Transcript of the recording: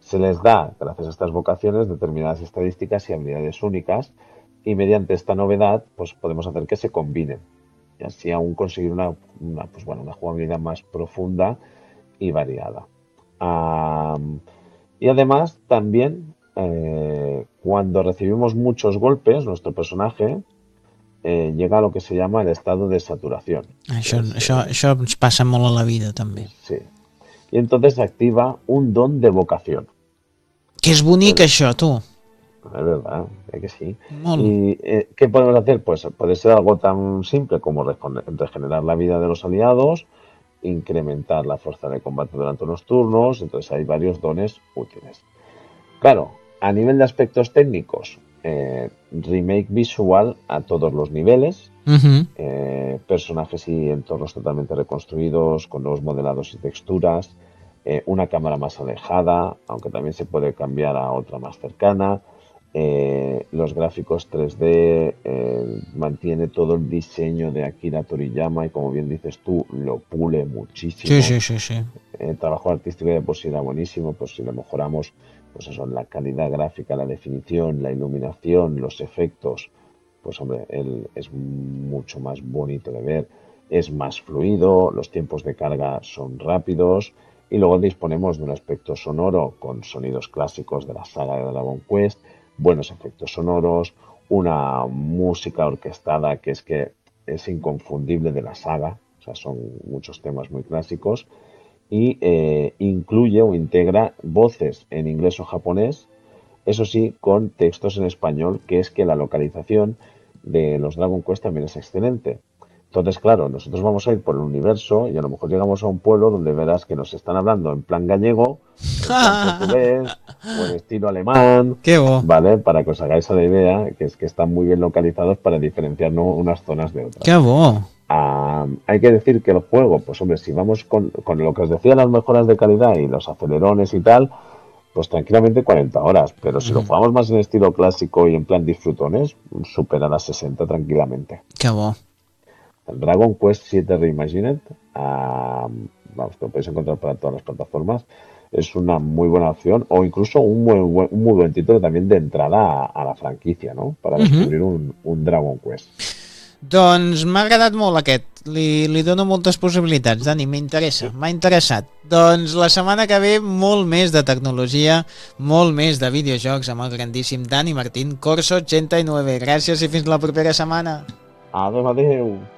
Se les da, gracias a estas vocaciones, determinadas estadísticas y habilidades únicas, y mediante esta novedad, pues podemos hacer que se combinen y así aún conseguir una jugabilidad más profunda y variada. Am, y además, también, cuando recibimos muchos golpes, nuestro personaje llega a lo que se llama el estado de saturación, que Això, es, això, això ens passa molt a la vida, també. sí, y entonces activa un don de vocación. Que és bonic, Entonces, això, tu. es verdad, es que sí. Molt. ¿Y qué podemos hacer? Pues puede ser algo tan simple como regenerar la vida de los aliados, incrementar la fuerza de combate durante unos turnos, entonces hay varios dones útiles. Claro, a nivel de aspectos técnicos, remake visual a todos los niveles, personajes y entornos totalmente reconstruidos, con nuevos modelados y texturas, una cámara más alejada, aunque también se puede cambiar a otra más cercana, los gráficos 3D, mantiene todo el diseño de Akira Toriyama y como bien dices tú, lo pule Sí, muchísimo. sí, sí, sí. El trabajo artístico de por sí era buenísimo, pues si le mejoramos, pues eso, la calidad gráfica, la definición, la iluminación, los efectos, pues hombre, él es mucho más bonito de ver, es más fluido, los tiempos de carga son rápidos y luego disponemos de un aspecto sonoro con sonidos clásicos de la saga de Dragon Quest, buenos efectos sonoros, una música orquestada que es inconfundible de la saga, o sea, son muchos temas muy clásicos y incluye o integra voces en inglés o japonés, eso sí, con textos en español, que es que la localización de los Dragon Quest también es excelente. Entonces, claro, nosotros vamos a ir por el universo y a lo mejor llegamos a un pueblo donde verás que nos están hablando en plan gallego, en plan portugués o en estilo alemán, Que bo, ¿vale? Para que os hagáis a la idea, que es que están muy bien localizados para diferenciarnos unas zonas de que otras. bo. Hay que decir que el juego, pues hombre, si vamos con lo que os decía, las mejoras de calidad y los acelerones y tal, pues tranquilamente 40 horas, pero si lo jugamos más en estilo clásico y en plan disfrutones, supera las 60 tranquilamente. Que bo. El Dragon Quest 7 Reimagined, vamos, lo podéis encontrar para todas las plataformas, es una muy buena opción o incluso un muy buen título también de entrada a la franquicia, ¿no? Para descubrir un Dragon Quest. Doncs m'ha agradat molt aquest. Li dono moltes possibilitats, Dani, m'interessa, m'ha interessat. Doncs la setmana que ve molt més de tecnologia, molt més de videojocs amb el grandíssim Dani Martín, Corso 89. Gràcies i fins la propera setmana. Adeu, adeu.